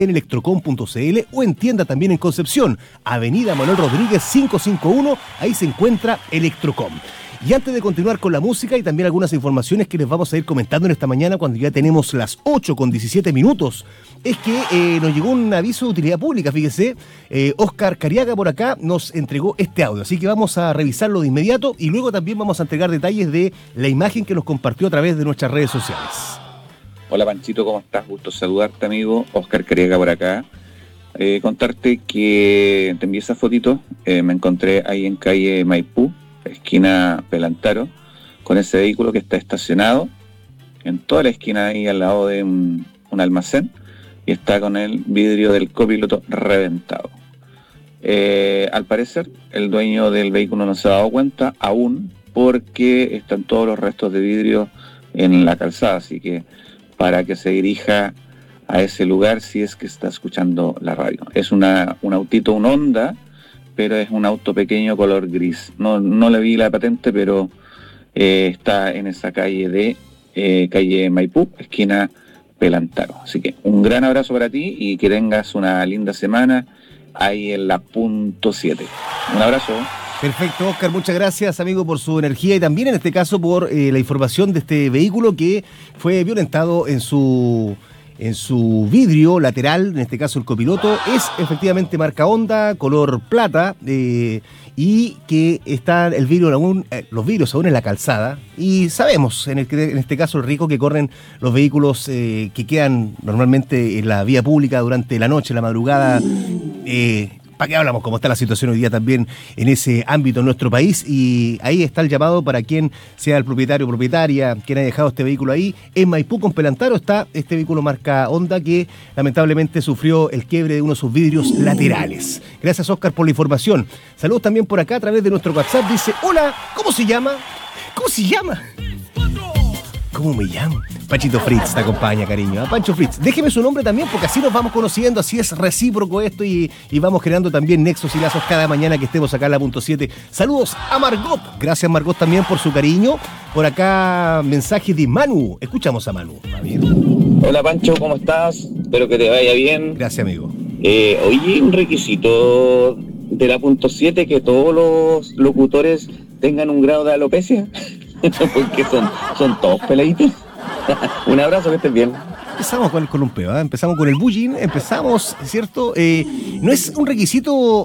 en electrocom.cl o en tienda también en Concepción, Avenida Manuel Rodríguez 551, ahí se encuentra Electrocom. Y antes de continuar con la música y también algunas informaciones que les vamos a ir comentando en esta mañana cuando ya tenemos las 8:17, es que nos llegó un aviso de utilidad pública, fíjese, Oscar Cariaga por acá nos entregó este audio, así que vamos a revisarlo de inmediato y luego también vamos a entregar detalles de la imagen que nos compartió a través de nuestras redes sociales. Hola Panchito, ¿cómo estás? Gusto saludarte, amigo. Oscar Cariaga por acá. Contarte que te envié esa fotito, me encontré ahí en calle Maipú, esquina Pelantaro, con ese vehículo que está estacionado en toda la esquina ahí al lado de un almacén y está con el vidrio del copiloto reventado. Al parecer el dueño del vehículo no se ha dado cuenta aún porque están todos los restos de vidrio en la calzada, así que para que se dirija a ese lugar si es que está escuchando la radio. Es un autito, un Honda, pero es un auto pequeño color gris. No le vi la patente, pero está en esa calle calle Maipú, esquina Pelantaro. Así que un gran abrazo para ti y que tengas una linda semana ahí en la punto 7. Un abrazo. Perfecto, Oscar, muchas gracias, amigo, por su energía y también en este caso por la información de este vehículo que fue violentado en su vidrio lateral, en este caso el copiloto, es efectivamente marca Honda, color plata, y que está los vidrios aún en la calzada, y sabemos en este caso el riesgo que corren los vehículos que quedan normalmente en la vía pública durante la noche, la madrugada. ¿Para qué hablamos? Cómo está la situación hoy día también en ese ámbito en nuestro país, y ahí está el llamado para quien sea el propietario o propietaria, quien haya dejado este vehículo ahí. En Maipú con Pelantaro está este vehículo marca Honda que lamentablemente sufrió el quiebre de uno de sus vidrios laterales. Gracias, Oscar, por la información. Saludos también por acá a través de nuestro WhatsApp. Dice, hola, ¿cómo se llama? ¿Cómo se llama? ¿Cómo me llamo? Panchito Fritz te acompaña, cariño. Pancho Fritz, déjeme su nombre también, porque así nos vamos conociendo, así es recíproco esto y vamos creando también nexos y lazos cada mañana que estemos acá en la punto 7. Saludos a Margot. Gracias, Margot, también por su cariño. Por acá, mensaje de Manu. Escuchamos a Manu. Hola, Pancho, ¿cómo estás? Espero que te vaya bien. Gracias, amigo. Oye, un requisito de la punto 7 que todos los locutores tengan un grado de alopecia. Porque son todos peladitos. Un abrazo, que estés bien. Empezamos con el columpio, empezamos con el bullying, ¿cierto? No es un requisito...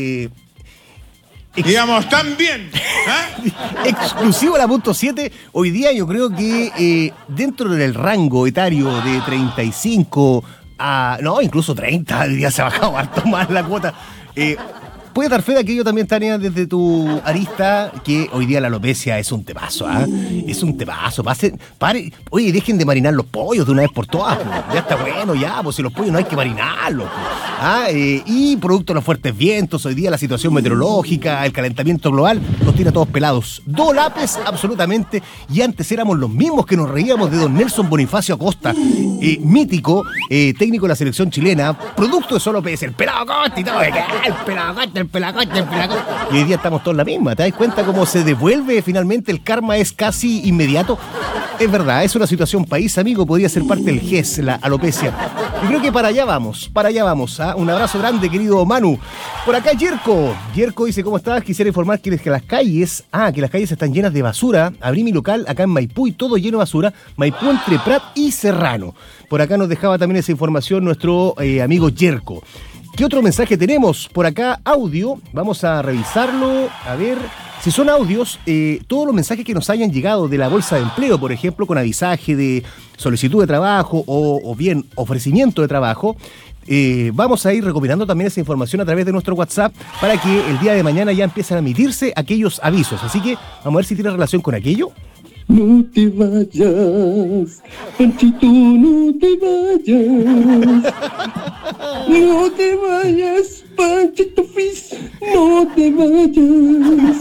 digamos, tan bien. Exclusivo a la punto 7. Hoy día yo creo que dentro del rango etario de 35 a... No, incluso 30, hoy día se ha bajado harto más la cuota. Puedes dar fe de aquello también, Tania, desde tu arista, que hoy día la alopecia es un temazo, Es un temazo. Oye, dejen de marinar los pollos de una vez por todas, po. Ya está bueno, pues si los pollos no hay que marinarlos, y producto de los fuertes vientos, hoy día la situación meteorológica, el calentamiento global, nos tiene a todos pelados. Dolapes, absolutamente, y antes éramos los mismos que nos reíamos de don Nelson Bonifacio Acosta, mítico, técnico de la selección chilena, producto de solo alopecia, el pelado Acosta y todo, el pelado Acosta. Y hoy día estamos todos la misma. ¿Te das cuenta cómo se devuelve finalmente? El karma es casi inmediato. Es verdad, es una situación país, amigo. Podría ser parte del GES, la alopecia. Y creo que para allá vamos. Un abrazo grande, querido Manu. Por acá, Yerko. Yerko dice, ¿cómo estás? Quisiera informar que las calles están llenas de basura. Abrí mi local acá en Maipú y todo lleno de basura. Maipú entre Prat y Serrano. Por acá nos dejaba también esa información nuestro amigo Yerko. ¿Qué otro mensaje tenemos? Por acá, audio. Vamos a revisarlo. A ver, si son audios, todos los mensajes que nos hayan llegado de la bolsa de empleo, por ejemplo, con avisaje de solicitud de trabajo o bien ofrecimiento de trabajo, vamos a ir recopilando también esa información a través de nuestro WhatsApp para que el día de mañana ya empiecen a emitirse aquellos avisos. Así que vamos a ver si tiene relación con aquello. No te vayas, Panchito, no te vayas. No te vayas, Panchito Fizz, no te vayas.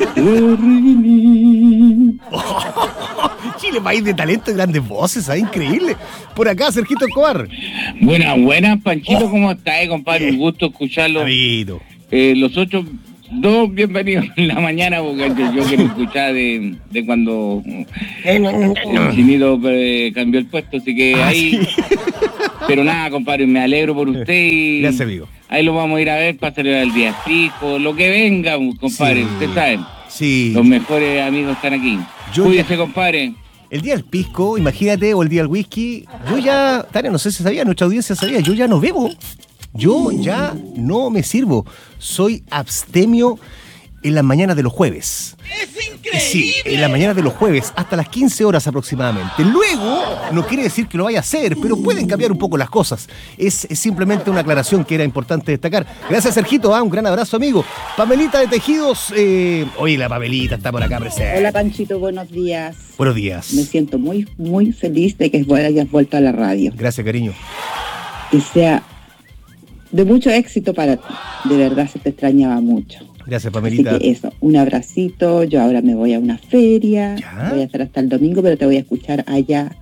Chile, país de talento y grandes voces, increíble. Por acá, Sergito Escobar. Buenas, Panchito, ¿cómo estás, compadre? Un gusto escucharlo. Los 8... bienvenidos en la mañana, porque yo quiero escuchar de cuando Chinito cambió el puesto, así que ahí... Sí. Pero nada, compadre, me alegro por usted y... Gracias, amigo. Ahí lo vamos a ir a ver para celebrar el día fijo, lo que venga, compadre, Sí. ustedes saben. Sí. Los mejores amigos están aquí. Cuídese, compadre. El día del pisco, imagínate, o el día del whisky, yo ya, Tania, no sé si sabía, nuestra audiencia sabía, yo ya no bebo. Yo ya no me sirvo. Soy abstemio en las mañanas de los jueves. ¡Es increíble! Sí, en las mañanas de los jueves, hasta las 15 horas aproximadamente. Luego, no quiere decir que lo vaya a hacer, pero pueden cambiar un poco las cosas. Es simplemente una aclaración que era importante destacar. Gracias, Sergito, un gran abrazo, amigo. Pamelita de Tejidos. Oye, la Pamelita está por acá presente. Hola, Panchito, buenos días. Buenos días. Me siento muy, muy feliz de que hayas vuelto a la radio. Gracias, cariño. Que sea de mucho éxito para ti. De verdad se te extrañaba mucho. Gracias, Pamelita. Así que eso, un abracito. Yo ahora me voy a una feria. ¿Ya? Voy a estar hasta el domingo, pero te voy a escuchar allá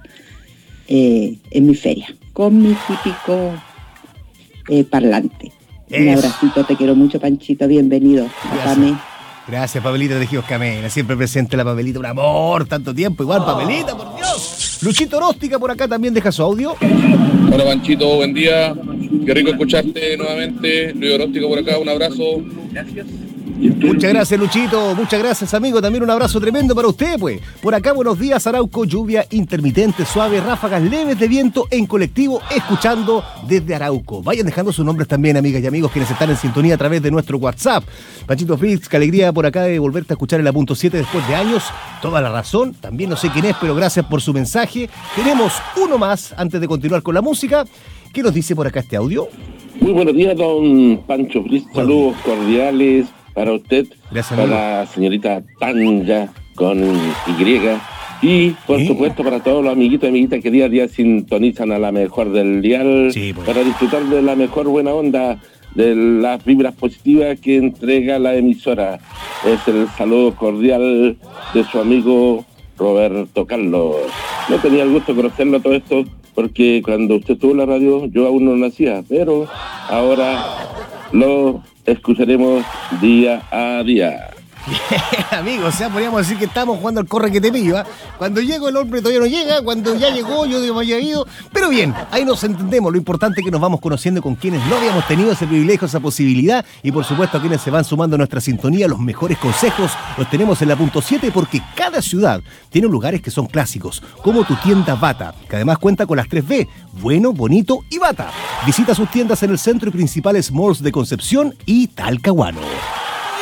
en mi feria. Con mi típico parlante. Un abracito, te quiero mucho, Panchito. Bienvenido. Pame. Gracias, Pamelita de Tejidos Camena. Siempre presente la Pamelita. Un amor, tanto tiempo. Igual, Pamelita, por Dios. Luchito Róstica por acá también deja su audio. Hola, Panchito, buen día. Qué rico escucharte nuevamente. Luis Róstica por acá, un abrazo. Gracias. Muchas gracias, Luchito. Muchas gracias, amigo. También un abrazo tremendo para usted, pues. Por acá, buenos días, Arauco. Lluvia intermitente, suave, ráfagas leves de viento en colectivo, escuchando desde Arauco. Vayan dejando sus nombres también, amigas y amigos, quienes están en sintonía a través de nuestro WhatsApp. Panchito Fritz, qué alegría por acá de volverte a escuchar en la punto 7 después de años. Toda la razón. También no sé quién es, pero gracias por su mensaje. Tenemos uno más antes de continuar con la música. ¿Qué nos dice por acá este audio? Muy buenos días, don Pancho Fritz. Saludos cordiales para usted, gracias, para la señorita Tanja con Y, y por supuesto para todos los amiguitos y amiguitas que día a día sintonizan a la mejor del dial, para disfrutar de la mejor buena onda, de las vibras positivas que entrega la emisora. Es el saludo cordial de su amigo Roberto Carlos. No tenía el gusto de conocerlo todo esto, porque cuando usted estuvo en la radio yo aún no nacía, pero ahora lo escucharemos día a día. Amigos, o sea, podríamos decir que estamos jugando al corre que te pillo, ¿eh? Cuando llego el hombre todavía no llega, cuando ya llegó yo digo haya ido, pero bien, ahí nos entendemos. Lo importante es que nos vamos conociendo con quienes no habíamos tenido ese privilegio, esa posibilidad, y por supuesto a quienes se van sumando a nuestra sintonía. Los mejores consejos los tenemos en la punto 7, porque cada ciudad tiene lugares que son clásicos, como tu tienda Bata, que además cuenta con las 3B, bueno, bonito y Bata. Visita sus tiendas en el centro y principales malls de Concepción y Talcahuano.